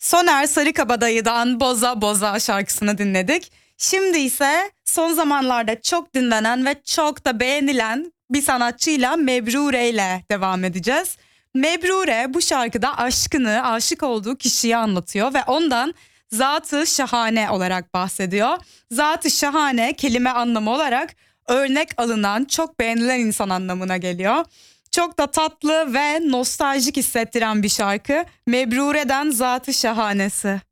Soner Sarıkabadayı'dan Boza Boza şarkısını dinledik. Şimdi ise son zamanlarda çok dinlenen ve çok da beğenilen bir sanatçıyla Mebrure ile devam edeceğiz. Mebrure bu şarkıda aşkını, aşık olduğu kişiyi anlatıyor ve ondan zat-ı şahane olarak bahsediyor. Zat-ı şahane kelime anlamı olarak örnek alınan, çok beğenilen insan anlamına geliyor. Çok da tatlı ve nostaljik hissettiren bir şarkı. Mebrure'den Zat-ı Şahanesi.